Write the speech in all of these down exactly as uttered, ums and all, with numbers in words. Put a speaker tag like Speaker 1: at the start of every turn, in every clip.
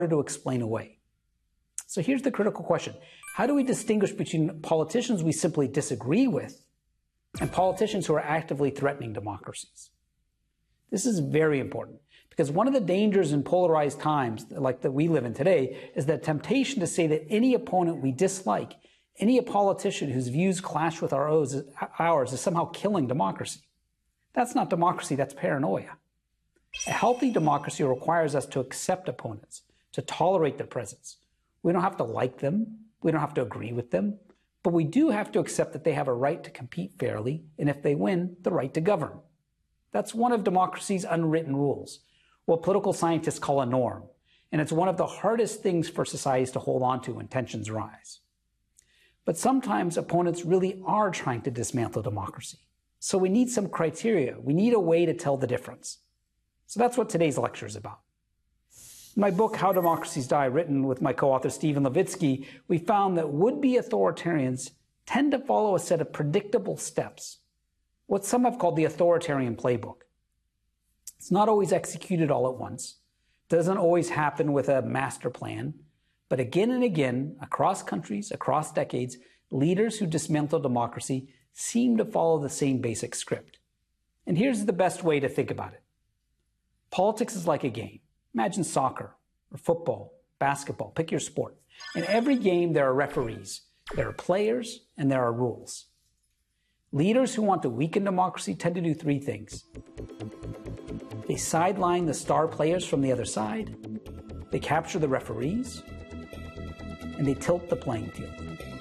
Speaker 1: to explain away. So here's the critical question. How do we distinguish between politicians we simply disagree with and politicians who are actively threatening democracies? This is very important because one of the dangers in polarized times like that we live in today is the temptation to say that any opponent we dislike, any politician whose views clash with our ours, is somehow killing democracy. That's not democracy, that's paranoia. A healthy democracy requires us to accept opponents, to tolerate their presence. We don't have to like them, we don't have to agree with them, but we do have to accept that they have a right to compete fairly, and if they win, the right to govern. That's one of democracy's unwritten rules, what political scientists call a norm, and it's one of the hardest things for societies to hold on to when tensions rise. But sometimes opponents really are trying to dismantle democracy. So we need some criteria. We need a way to tell the difference. So that's what today's lecture is about. In my book, How Democracies Die, written with my co-author Stephen Levitsky, we found that would-be authoritarians tend to follow a set of predictable steps, what some have called the authoritarian playbook. It's not always executed all at once, doesn't always happen with a master plan, but again and again, across countries, across decades, leaders who dismantle democracy seem to follow the same basic script. And here's the best way to think about it. Politics is like a game. Imagine soccer or football, basketball, pick your sport. In every game, there are referees, there are players, and there are rules. Leaders who want to weaken democracy tend to do three things. They sideline the star players from the other side, they capture the referees, and they tilt the playing field.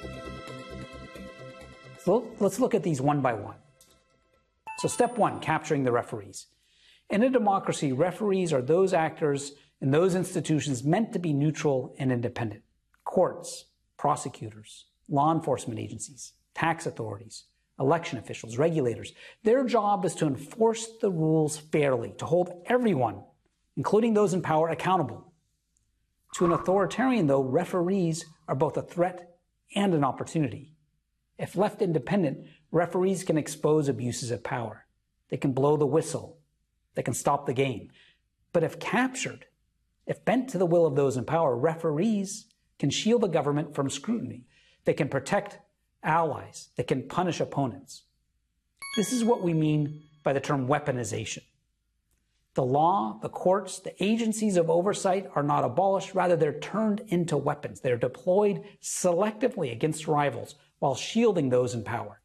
Speaker 1: So let's look at these one by one. So step one, capturing the referees. In a democracy, referees are those actors in those institutions meant to be neutral and independent. Courts, prosecutors, law enforcement agencies, tax authorities, election officials, regulators. Their job is to enforce the rules fairly, to hold everyone, including those in power, accountable. To an authoritarian, though, referees are both a threat and an opportunity. If left independent, referees can expose abuses of power. They can blow the whistle. They can stop the game. But if captured, if bent to the will of those in power, referees can shield the government from scrutiny. They can protect allies. They can punish opponents. This is what we mean by the term weaponization. The law, the courts, the agencies of oversight are not abolished. Rather, they're turned into weapons. They're deployed selectively against rivals while shielding those in power.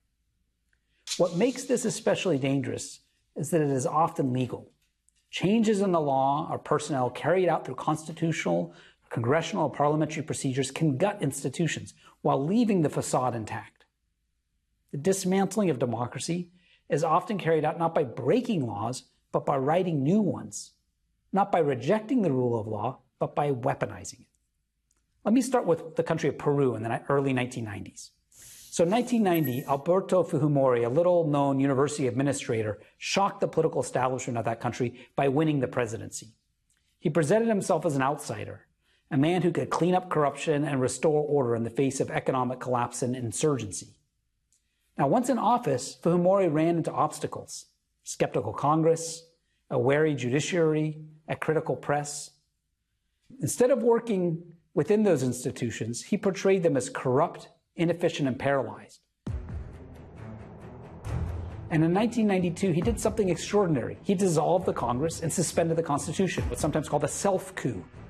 Speaker 1: What makes this especially dangerous is that it is often legal. Changes in the law or personnel carried out through constitutional, congressional, or parliamentary procedures can gut institutions while leaving the facade intact. The dismantling of democracy is often carried out not by breaking laws, but by writing new ones, not by rejecting the rule of law, but by weaponizing it. Let me start with the country of Peru in the early nineteen nineties. So in nineteen ninety, Alberto Fujimori, a little-known university administrator, shocked the political establishment of that country by winning the presidency. He presented himself as an outsider, a man who could clean up corruption and restore order in the face of economic collapse and insurgency. Now, once in office, Fujimori ran into obstacles: skeptical Congress, a wary judiciary, a critical press. Instead of working within those institutions, he portrayed them as corrupt, inefficient, and paralyzed. And in nineteen ninety-two, he did something extraordinary. He dissolved the Congress and suspended the Constitution, what's sometimes called a self-coup.